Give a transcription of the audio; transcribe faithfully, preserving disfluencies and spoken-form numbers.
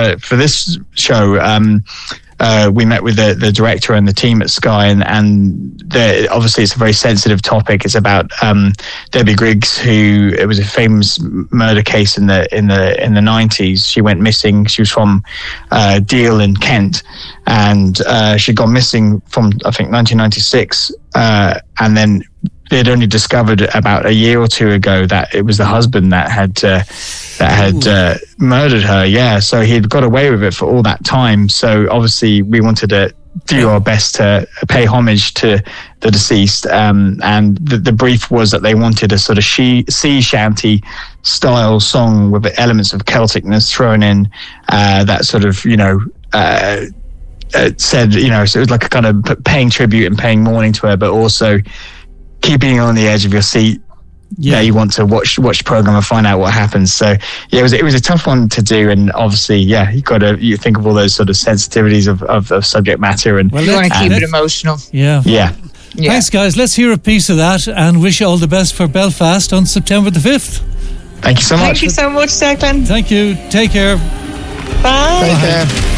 uh, for this show, um, uh, we met with the, the director and the team at Sky, and, and the, obviously it's a very sensitive topic. It's about um, Debbie Griggs, who it was a famous murder case in the in the in the nineties. She went missing. She was from uh, Deal in Kent, and uh, she'd gone missing from I think nineteen ninety-six, uh, and then they'd only discovered about a year or two ago that it was the husband that had uh, that had uh, murdered her. Yeah, so he'd got away with it for all that time. So obviously we wanted to do our best to pay homage to the deceased. Um, and the, the brief was that they wanted a sort of she, sea shanty style song with elements of Celticness thrown in, uh, that sort of, you know, uh, uh, said, you know, so it was like a kind of paying tribute and paying mourning to her, but also keeping you on the edge of your seat. Yeah, you want to watch watch the program and find out what happens. So yeah, it was it was a tough one to do, and obviously, yeah, you got to you think of all those sort of sensitivities of, of, of subject matter, and well, you want to keep it emotional. Yeah. yeah, yeah. Thanks, guys. Let's hear a piece of that, and wish you all the best for Belfast on September the fifth. Thank you so much. Thank you so much, Declan. Thank you. Take care. Bye. Take care.